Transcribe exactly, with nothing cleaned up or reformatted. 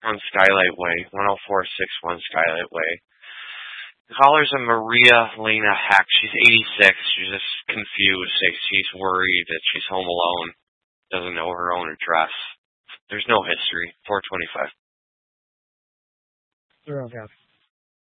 on Skylight Way, one oh four six one Skylight Way. The caller's a Maria Lena Hack. She's eighty-six. She's just confused. She's worried that she's home alone. Doesn't know her own address. There's no history. four twenty-five. Zero, yes.